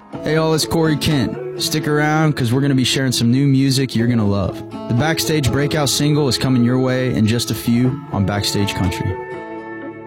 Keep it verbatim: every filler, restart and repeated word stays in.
Hey all, it's Corey Kent. Stick around because we're going to be sharing some new music you're going to love. The Backstage breakout single is coming your way in just a few on Backstage Country.